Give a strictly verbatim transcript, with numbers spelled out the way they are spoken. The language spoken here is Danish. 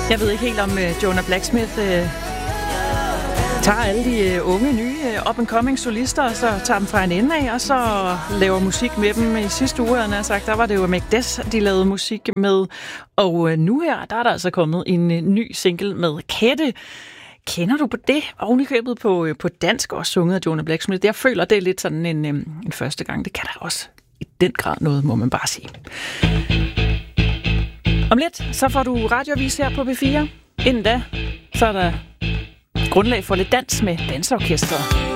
Jeg ved ikke helt, om uh, Jonah Blacksmith uh, tager alle de uh, unge, nye, uh, up-and-coming solister, og så tager dem fra en ende af, og så laver musik med dem. I sidste uge, han har sagt, der var det jo Magdes, de lavede musik med. Og uh, nu her, der er der altså kommet en uh, ny single med Kette. Kender du på det? Ovenikøbet på, uh, på dansk, og sunget af Jonah Blacksmith. Jeg føler, det er lidt sådan en, um, en første gang. Det kan der også i den grad noget, må man bare sige. Om lidt, så får du radioavis her på B fire. Inden da, så er der grundlag for lidt dans med dansorkestret.